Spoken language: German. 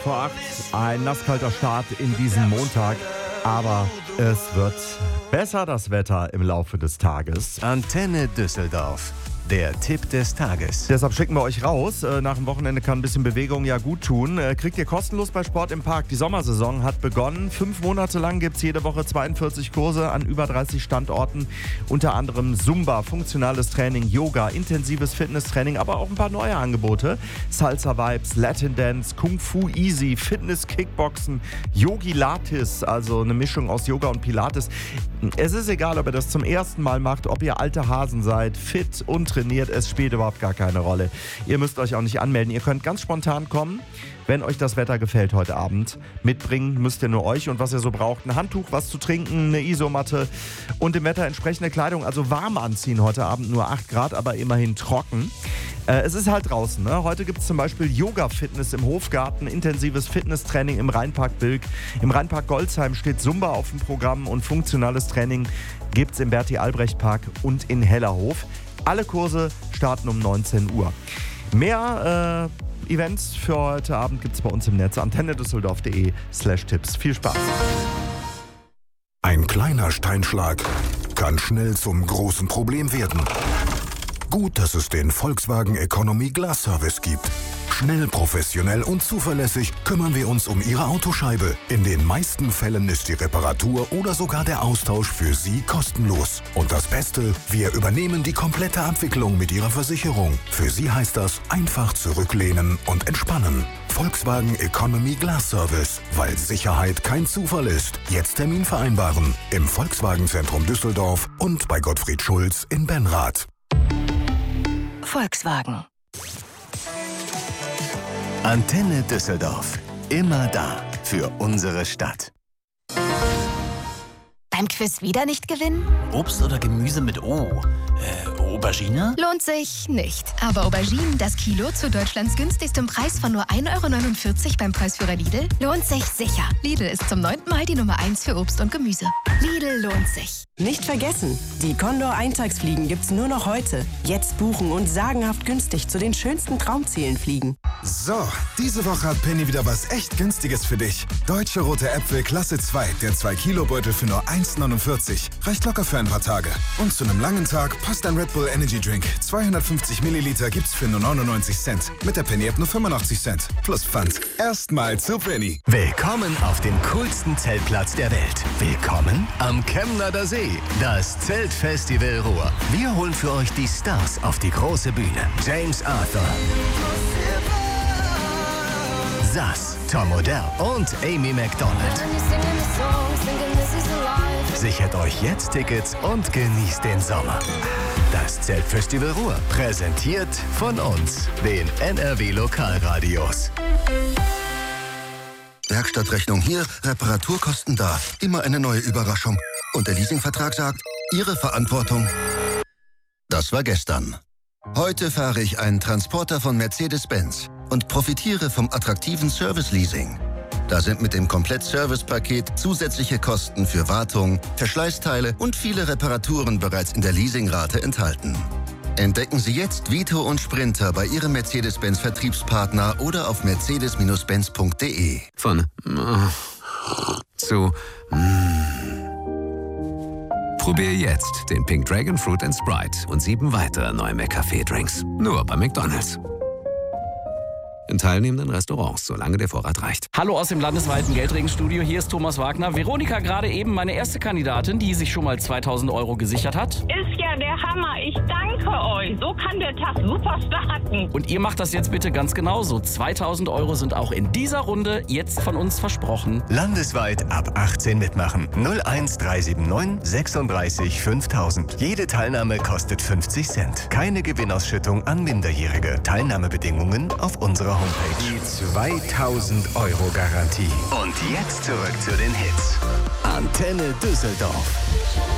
8:15, ein nasskalter Start in diesen Montag, aber es wird besser, das Wetter im Laufe des Tages. Antenne Düsseldorf. Der Tipp des Tages. Deshalb schicken wir euch raus. Nach dem Wochenende kann ein bisschen Bewegung ja gut tun. Kriegt ihr kostenlos bei Sport im Park. Die Sommersaison hat begonnen. 5 Monate lang gibt es jede Woche 42 Kurse an über 30 Standorten. Unter anderem Zumba, funktionales Training, Yoga, intensives Fitnesstraining, aber auch ein paar neue Angebote. Salsa Vibes, Latin Dance, Kung Fu Easy, Fitness, Kickboxen, Yogi Latis, also eine Mischung aus Yoga und Pilates. Es ist egal, ob ihr das zum ersten Mal macht, ob ihr alte Hasen seid, fit und trainiert, es spielt überhaupt gar keine Rolle. Ihr müsst euch auch nicht anmelden, ihr könnt ganz spontan kommen. Wenn euch das Wetter gefällt heute Abend, mitbringen müsst ihr nur euch und was ihr so braucht. Ein Handtuch, was zu trinken, eine Isomatte und dem Wetter entsprechende Kleidung. Also warm anziehen heute Abend, nur 8 Grad, aber immerhin trocken. Es ist halt draußen. Ne? Heute gibt es zum Beispiel Yoga-Fitness im Hofgarten, intensives Fitnesstraining im Rheinpark Bilk. Im Rheinpark Golzheim steht Zumba auf dem Programm und funktionales Training gibt es im Berti-Albrecht-Park und in Hellerhof. Alle Kurse starten um 19 Uhr. Mehr Events für heute Abend gibt es bei uns im Netz. antennedüsseldorf.de/Tipps. Viel Spaß. Ein kleiner Steinschlag kann schnell zum großen Problem werden. Gut, dass es den Volkswagen Economy Glass Service gibt. Schnell, professionell und zuverlässig kümmern wir uns um Ihre Autoscheibe. In den meisten Fällen ist die Reparatur oder sogar der Austausch für Sie kostenlos. Und das Beste, wir übernehmen die komplette Abwicklung mit Ihrer Versicherung. Für Sie heißt das einfach zurücklehnen und entspannen. Volkswagen Economy Glass Service, weil Sicherheit kein Zufall ist. Jetzt Termin vereinbaren. Im Volkswagen-Zentrum Düsseldorf und bei Gottfried Schulz in Benrath. Volkswagen. Antenne Düsseldorf. Immer da für unsere Stadt. Beim Quiz wieder nicht gewinnen? Obst oder Gemüse mit O? Aubergine? Lohnt sich nicht. Aber Auberginen, das Kilo zu Deutschlands günstigstem Preis von nur 1,49 € beim Preisführer Lidl, lohnt sich sicher. Lidl ist zum 9. Mal die Nummer 1 für Obst und Gemüse. Lidl lohnt sich. Nicht vergessen, die Condor-Eintagsfliegen gibt's nur noch heute. Jetzt buchen und sagenhaft günstig zu den schönsten Traumzielen fliegen. So, diese Woche hat Penny wieder was echt Günstiges für dich. Deutsche rote Äpfel Klasse 2, der 2-Kilo-Beutel für nur 1,49. Reicht locker für ein paar Tage. Und zu einem langen Tag passt ein Red Bull Energy Drink. 250 Milliliter gibt's für nur 99 Cent. Mit der Penny-App nur 85 Cent. Plus Pfand. Erstmal zu Penny. Willkommen auf dem coolsten Zeltplatz der Welt. Willkommen am Chemnader See. Das Zeltfestival Ruhr. Wir holen für euch die Stars auf die große Bühne. James Arthur, Sass, Tom Odell und Amy Macdonald. Sichert euch jetzt Tickets und genießt den Sommer. Das Zeltfestival Ruhr, präsentiert von uns, den NRW Lokalradios. Werkstattrechnung hier, Reparaturkosten da. Immer eine neue Überraschung. Und der Leasingvertrag sagt, Ihre Verantwortung. Das war gestern. Heute fahre ich einen Transporter von Mercedes-Benz und profitiere vom attraktiven Service-Leasing. Da sind mit dem Komplett-Service-Paket zusätzliche Kosten für Wartung, Verschleißteile und viele Reparaturen bereits in der Leasingrate enthalten. Entdecken Sie jetzt Vito und Sprinter bei Ihrem Mercedes-Benz-Vertriebspartner oder auf mercedes-benz.de. Von zu Probier jetzt den Pink Dragon Fruit & Sprite und 7 weitere neue McCafé-Drinks. Nur bei McDonald's. In teilnehmenden Restaurants, solange der Vorrat reicht. Hallo aus dem landesweiten Geldregenstudio, hier ist Thomas Wagner. Veronika gerade eben, meine erste Kandidatin, die sich schon mal 2.000 € gesichert hat. Ist ja der Hammer, ich danke euch. So kann der Tag super starten. Und ihr macht das jetzt bitte ganz genauso. 2.000 € sind auch in dieser Runde jetzt von uns versprochen. Landesweit ab 18 mitmachen. 01379 36 5000. Jede Teilnahme kostet 50 Cent. Keine Gewinnausschüttung an Minderjährige. Teilnahmebedingungen auf unserer Homepage. Die 2.000 € Garantie. Und jetzt zurück zu den Hits. Antenne Düsseldorf.